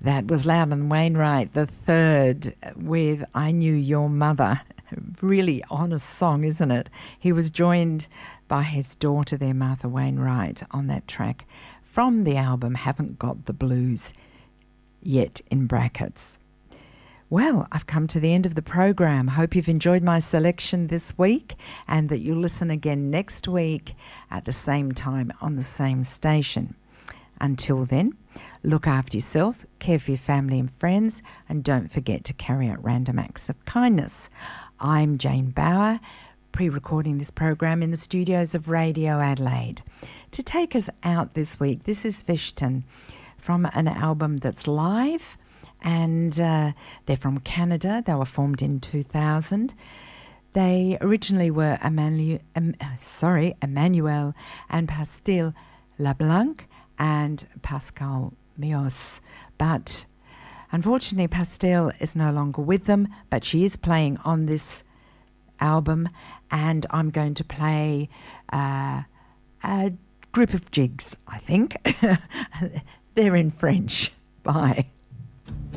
That was Loudon Wainwright the third with I Knew Your Mother. Really honest song, isn't it? He was joined by his daughter there, Martha Wainwright, on that track from the album Haven't Got the Blues Yet, in brackets. Well, I've come to the end of the program. Hope you've enjoyed my selection this week and that you'll listen again next week at the same time on the same station. Until then, look after yourself, care for your family and friends, and don't forget to carry out random acts of kindness. I'm Jane Bauer, pre-recording this program in the studios of Radio Adelaide. To take us out this week, this is Fishton from an album that's live, and they're from Canada. They were formed in 2000. They originally were Emmanuel and Pastil LeBlanc and Pascal Mios, but unfortunately Pastil is no longer with them, but she is playing on this album, and I'm going to play a group of jigs, I think. They're in French. Bye.